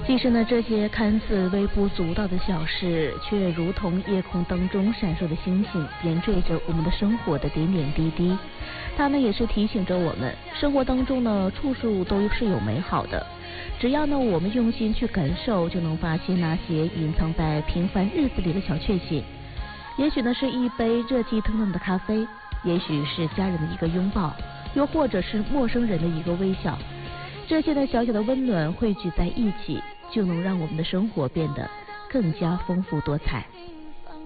其实呢，这些看似微不足道的小事，却如同夜空当中闪烁的星星，点缀着我们的生活的点点滴滴。它呢，也是提醒着我们，生活当中呢，处处都是有美好的。只要呢，我们用心去感受，就能发现那些隐藏在平凡日子里的小确幸。也许呢，是一杯热气腾腾的咖啡，也许是家人的一个拥抱，又或者是陌生人的一个微笑。这些的小小的温暖汇聚在一起，就能让我们的生活变得更加丰富多彩。